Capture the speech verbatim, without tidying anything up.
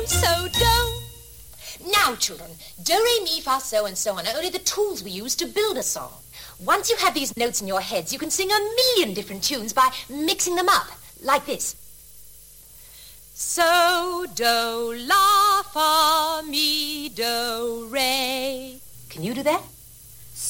So, do. Now, children, do, re, mi, fa, so, and so on are only the tools we use to build a song. Once you have these notes in your heads, you can sing a million different tunes by mixing them up, like this. So, do, la,